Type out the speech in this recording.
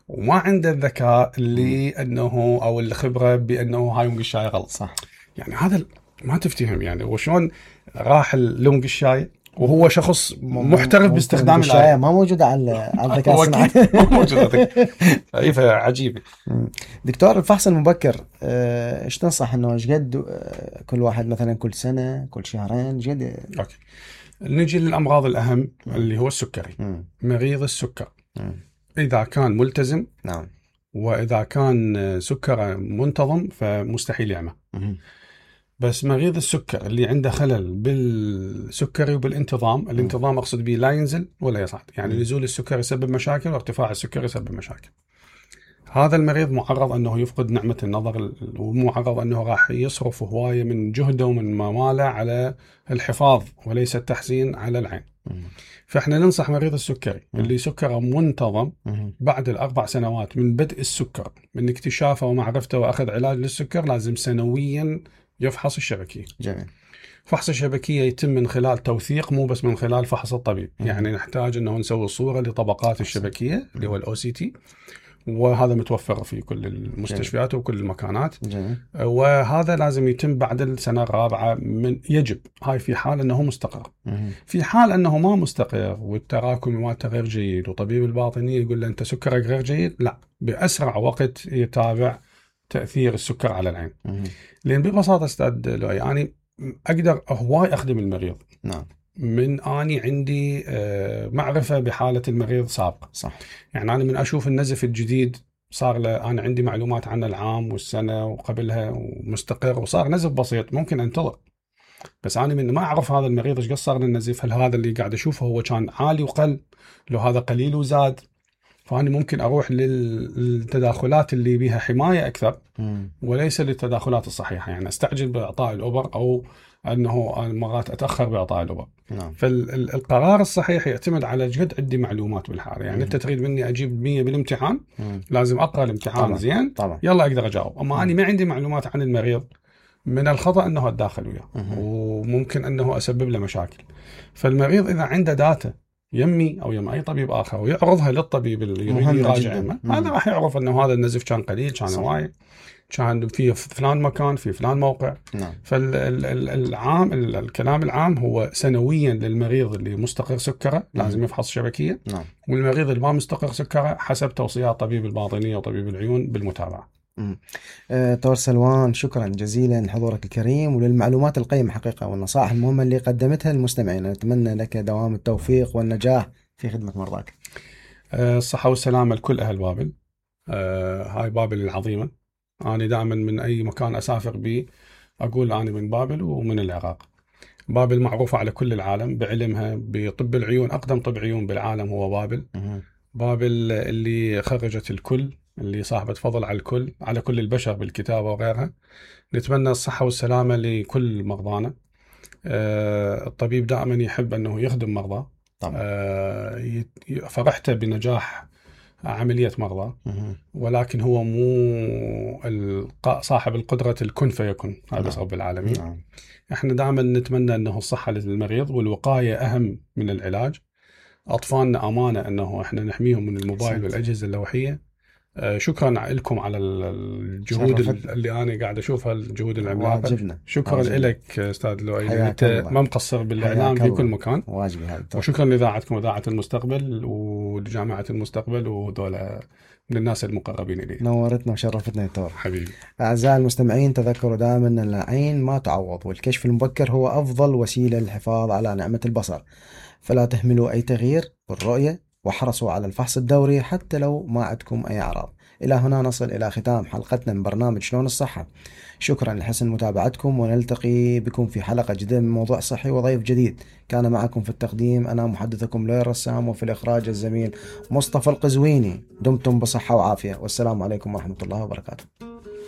وما عنده الذكاء اللي انه او الخبره بانه هاي لونج الشاي غلط. صح. يعني هذا ما تفتهم يعني. وشلون راح لونج الشاي وهو شخص محترف باستخدام الشاي ما موجودة على الذكاء الصناعي. موجودة. عجيبة. دكتور، الفحص المبكر ايش تنصح انه ايش قد كل واحد مثلا كل سنة كل شهرين ايش قد؟ اوكي، نجي للامراض الاهم اللي هو السكري. مريض السكر اذا كان ملتزم، نعم، واذا كان سكره منتظم فمستحيل يعمى. بس مريض السكر اللي عنده خلل بالسكري وبالانتظام، الانتظام أقصد به لا ينزل ولا يصعد، يعني نزول السكر يسبب مشاكل وارتفاع السكر يسبب مشاكل. هذا المريض معرض أنه يفقد نعمة النظر، ومعرض أنه راح يصرف هواية من جهده ومن ماله على الحفاظ وليس التحسين على العين. فإحنا ننصح مريض السكري اللي سكره منتظم بعد ال4 سنوات من بدء السكر، من اكتشافه ومعرفته وأخذ علاج للسكر، لازم سنويا يفحص الشبكية. جميل. فحص الشبكية يتم من خلال توثيق، مو بس من خلال فحص الطبيب. يعني نحتاج أنه نسوي صورة لطبقات الشبكية اللي هو الOCT، وهذا متوفر في كل المستشفيات وكل المكانات. جميل. وهذا لازم يتم بعد السنة الرابعة من يجب. هاي في حال أنه مستقر. في حال أنه ما مستقر والتراكم مالته غير جيد وطبيب الباطنية يقول له أنت سكرك غير جيد، لا، بأسرع وقت يتابع تأثير السكر على العين. لأن ببساطة أستاذ لؤي، يعني أقدر هواي أخدم المريض. نعم. من أني عندي معرفة بحالة المريض سابقة. صح. يعني أنا من أشوف النزف الجديد صار له، أنا عندي معلومات عن العام والسنة وقبلها ومستقر، وصار نزف بسيط ممكن أنتظر. بس أنا من ما أعرف هذا المريض إيش قصر للنزف، هل هذا اللي قاعد أشوفه هو كان عالي وقل، لو هذا قليل وزاد، فأنا ممكن أروح للتداخلات اللي بيها حماية أكثر وليس للتداخلات الصحيحة. يعني أستعجل بإعطاء الأوبر أو أنه مرات أتأخر بإعطاء الأوبر. نعم. فالقرار الصحيح يعتمد على جد عندي معلومات بالحالة. يعني أنت تريد مني أجيب 100 بالامتحان، لازم أقرأ الامتحان طبعا. زين طبعا. يلا أقدر أجاوب. أما أنا ما عندي معلومات عن المريض، من الخطأ أنه أتداخل وياه وممكن أنه أسبب له مشاكل. فالمريض إذا عنده داتا يمي أو يم أي طبيب آخر ويعرضها للطبيب اللي يريد يراجع عنه، هذا راح يعرف أنه هذا النزف كان قليل، كان وايد، كان في فلان مكان في فلان موقع. نعم. فالعام الكلام العام هو سنويا للمريض اللي مستقر سكره لازم يفحص شبكية. نعم. والمريض اللي ما مستقر سكره حسب توصيات طبيب الباطنية وطبيب العيون بالمتابعة. دكتور سلوان، شكرا جزيلا لحضورك الكريم وللمعلومات القيمة حقيقة والنصائح المهمة اللي قدمتها للمستمعين. نتمنى لك دوام التوفيق والنجاح في خدمة مرضاك. الصحة والسلامة لكل أهل بابل. هاي بابل العظيمة. أنا دائما من أي مكان أسافر به أقول أنا من بابل ومن العراق. بابل معروفة على كل العالم بعلمها بطب العيون، أقدم طب عيون بالعالم هو بابل. بابل اللي خرجت الكل، اللي صاحبة فضل على الكل، على كل البشر بالكتابة وغيرها. نتمنى الصحة والسلامة لكل مرضانا. الطبيب دائما يحب أنه يخدم مرضى. فرحت بنجاح عملية مرضى، ولكن هو مو صاحب القدرة الكن فيكون. هذا بس رب العالمين. احنا دائما نتمنى أنه الصحة للمريض والوقاية أهم من العلاج. أطفالنا أمانة أنه احنا نحميهم من الموبايل والأجهزة اللوحية. شكرا لكم على الجهود اللي أنا قاعد أشوفها، الجهود العملاقة. شكرا لك أستاذ لؤي، أنت ما مقصر بالإعلام في كل مكان. واجبي هذا. وشكرا لإذاعتكم إذاعة المستقبل ولجامعة المستقبل، وذولا من الناس المقربين إلي. نورتنا وشرفتنا يا دكتور حبيبي. أعزائي المستمعين، تذكروا دائما أن العين ما تعوض، والكشف المبكر هو أفضل وسيلة للحفاظ على نعمة البصر. فلا تهملوا أي تغيير بالرؤية، واحرصوا على الفحص الدوري حتى لو ما عندكم أي أعراض. إلى هنا نصل إلى ختام حلقتنا من برنامج شلون الصحة. شكرا لحسن متابعتكم، ونلتقي بكم في حلقة جديدة من موضوع صحي وضيف جديد. كان معكم في التقديم أنا محدثكم لؤي الرسام، وفي الإخراج الزميل مصطفى القزويني. دمتم بصحة وعافية، والسلام عليكم ورحمة الله وبركاته.